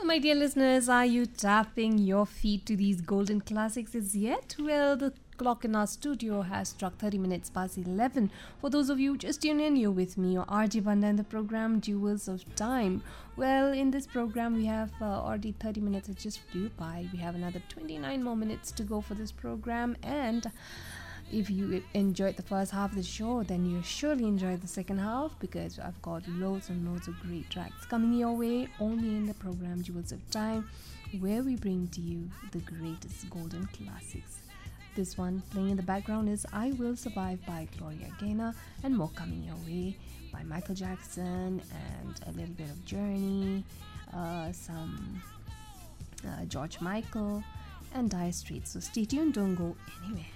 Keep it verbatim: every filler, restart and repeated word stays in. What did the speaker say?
My dear listeners, are you tapping your feet to these golden classics as yet? Well, the clock in our studio has struck thirty minutes past eleven. For those of you just tuning in, you're with me, your R J Banda, in the program Jewels of Time. Well, in this program, we have uh, already thirty minutes that just flew by. We have another twenty-nine more minutes to go for this program, and if you enjoyed the first half of the show, then you surely enjoyed the second half, because I've got loads and loads of great tracks coming your way only in the program Jewels of Time, where we bring to you the greatest golden classics. This one playing in the background is I Will Survive by Gloria Gaynor, and more coming your way by Michael Jackson, and a little bit of Journey, uh, some uh, George Michael, and Dire Straits. So stay tuned, don't go anywhere.